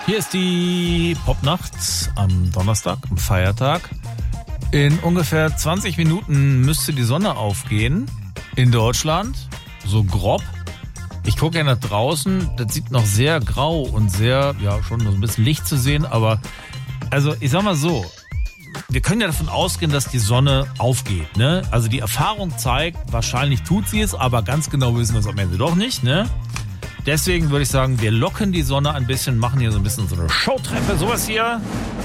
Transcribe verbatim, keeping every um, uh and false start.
Hier ist die Popnacht am Donnerstag, am Feiertag. In ungefähr zwanzig Minuten müsste die Sonne aufgehen in Deutschland, so grob. Ich gucke ja nach draußen, das sieht noch sehr grau und sehr, ja, schon so ein bisschen Licht zu sehen, aber also ich sag mal so, wir können ja davon ausgehen, dass die Sonne aufgeht, ne? Also die Erfahrung zeigt, wahrscheinlich tut sie es, aber ganz genau wissen wir es am Ende doch nicht, ne? Deswegen würde ich sagen, wir locken die Sonne ein bisschen, machen hier so ein bisschen so eine Showtreppe, sowas hier.